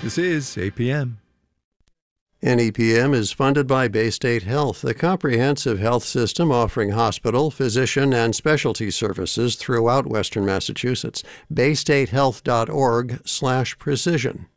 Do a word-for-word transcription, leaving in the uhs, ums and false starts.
This is A P M. N E P M is funded by Baystate Health, a comprehensive health system offering hospital, physician, and specialty services throughout Western Massachusetts. baystatehealth dot org slash precision.